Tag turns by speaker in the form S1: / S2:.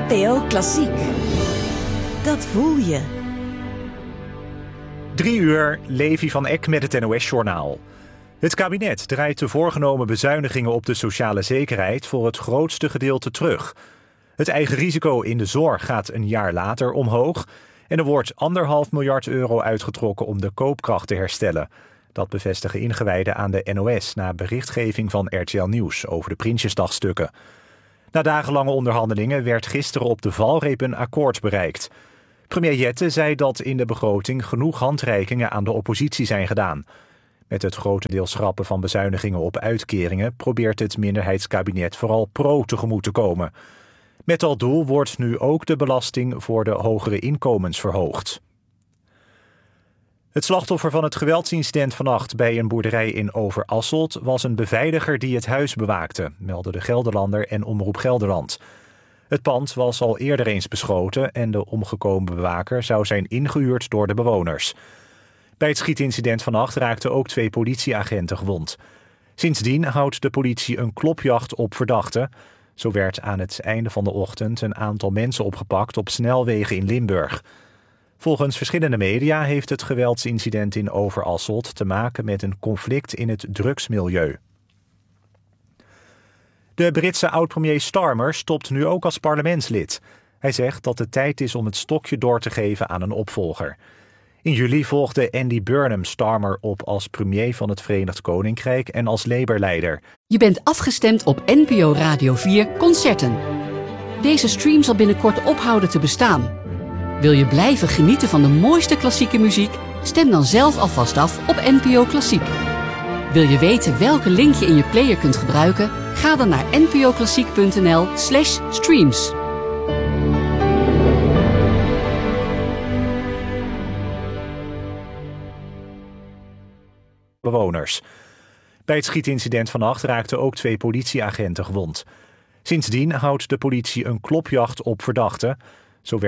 S1: NPO Klassiek. Dat voel je.
S2: 3 uur, Levi van Eck met het NOS-journaal. Het kabinet draait de voorgenomen bezuinigingen op de sociale zekerheid voor het grootste gedeelte terug. Het eigen risico in de zorg gaat een jaar later omhoog en er wordt €1,5 miljard uitgetrokken om de koopkracht te herstellen. Dat bevestigen ingewijden aan de NOS na berichtgeving van RTL Nieuws over de Prinsjesdagstukken. Na dagenlange onderhandelingen werd gisteren op de valreep een akkoord bereikt. Premier Jette zei dat in de begroting genoeg handreikingen aan de oppositie zijn gedaan. Met het grotendeels schrappen van bezuinigingen op uitkeringen probeert het minderheidskabinet vooral tegemoet te komen. Met dat doel wordt nu ook de belasting voor de hogere inkomens verhoogd. Het slachtoffer van het geweldsincident vannacht bij een boerderij in Overasselt was een beveiliger die het huis bewaakte, meldde de Gelderlander en Omroep Gelderland. Het pand was al eerder eens beschoten en de omgekomen bewaker zou zijn ingehuurd door de bewoners. Bij het schietincident vannacht raakten ook 2 politieagenten gewond. Sindsdien houdt de politie een klopjacht op verdachten. Zo werd aan het einde van de ochtend een aantal mensen opgepakt op snelwegen in Limburg. Volgens verschillende media heeft het geweldsincident in Overasselt te maken met een conflict in het drugsmilieu. De Britse oud-premier Starmer stopt nu ook als parlementslid. Hij zegt dat het tijd is om het stokje door te geven aan een opvolger. In juli volgde Andy Burnham Starmer op als premier van het Verenigd Koninkrijk en als Labour-leider.
S3: Je bent afgestemd op NPO Radio 4 Concerten. Deze stream zal binnenkort ophouden te bestaan. Wil je blijven genieten van de mooiste klassieke muziek? Stem dan zelf alvast af op NPO Klassiek. Wil je weten welke link je in je player kunt gebruiken? Ga dan naar npoklassiek.nl/streams.
S2: Bewoners. Bij het schietincident vannacht raakten ook 2 politieagenten gewond. Sindsdien houdt de politie een klopjacht op verdachten.